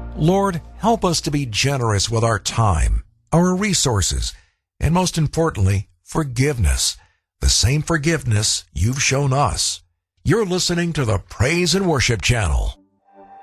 Lord, help us to be generous with our time, our resources, and most importantly, forgiveness. The same forgiveness you've shown us. You're listening to the Praise and Worship Channel.